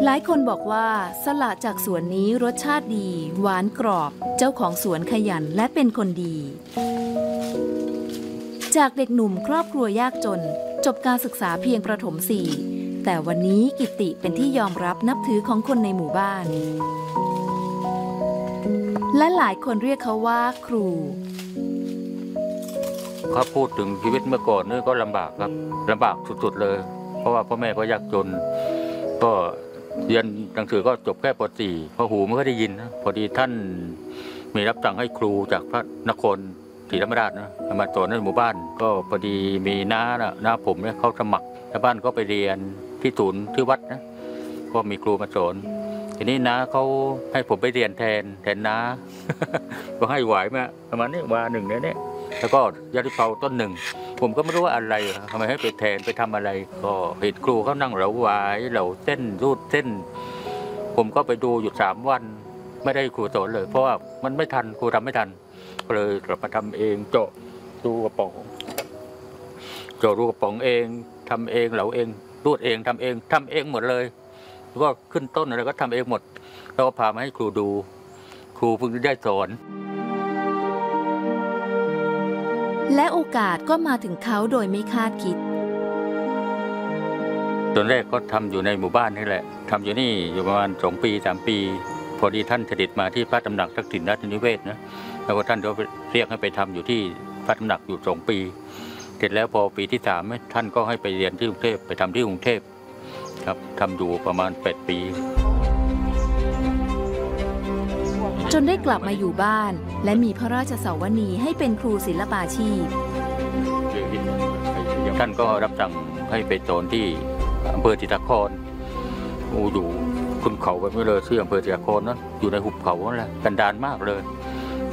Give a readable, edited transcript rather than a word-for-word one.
หลายคนบอกว่าสละจากสวนนี้รสชาติดีหวานกรอบเจ้าของสวนขยันและเป็นคนดีจากเด็กหนุ่มครอบครัวยากจนจบการศึกษาเพียงประถม 4แต่วันนี้กิตติเป็นที่ยอมรับนับถือของคนในหมู่บ้านและหลายคนเรียกเขาว่าครูเขาพูดถึงชีวิตเมื่อก่อนนี่ก็ลำบากครับลำบากสุดๆเลยเพราะว่าพ่อแม่ก็ยากจนก็เรียนหนังสือก็จบแค่ป .4 พอหูไม่ค่อยได้ยินนะพอดีท่านมีรับสั่งให้ครูจากพระนครศรีธรรมราชนะมาสอนในหมู่บ้านก็พอดีมีน้าผมเนี่ยเขาสมัครชาวบ้านก็ไปเรียนที่ศูนย์ที่วัดนะก็มีครูมาสอนทีนี้น้าเขาให้ผมไปเรียนแทนน้า ก็ให้ไหวมาประมาณนี้วาหนึ่งเนี่ยแล้วก็ยาลิเปาต้นหนึ่งผมก็ไม่รู้ว่าอะไรทำไมให้ไปแทนไปทำอะไรก็เห็นครูเขานั่งเหลาหวายเหลาเส้นรูดเส้นผมก็ไปดูอยู่3 วันไม่ได้ครูสอนเลยเพราะว่ามันไม่ทันครูทำไม่ทันก็เลยกลับมาทำเองเจาะรูกระป๋องเองทำเองเหลาเองรูดเองทำเองหมดเลยก็ขึ้นต้นอะไรก็ทำเองหมดแล้วก็พามาให้ครูดูครูเพิ่งได้สอนและโอกาสก็มาถึงเขาโดยไม่คาดคิดตอนแรกก็ทำอยู่ในหมู่บ้านนี่แหละทำอยู่นี่อยู่ประมาณ2 ปี 3 ปีพอดีท่านเสด็จมาที่พระตำหนักทักษิณราชนิเวศนะแล้วก็ท่านก็เรียกให้ไปทำอยู่ที่พระตำหนักอยู่2 ปีเสร็จแล้วพอปีที่3ท่านก็ให้ไปเรียนที่กรุงเทพไปทำที่กรุงเทพครับทำอยู่ประมาณ8 ปีจนได้กลับมาอยู่บ้านและมีพระราชสวนีให้เป็นครูศิลปาชีพท่านก็รับสั่งให้ไปสอนที่อำเภอจิตรครอยู่ขึ้นเขาไปไม่เลยที่อำเภอจิตรครนะอยู่ในหุบเขานั่นแหละกันดารมากเลย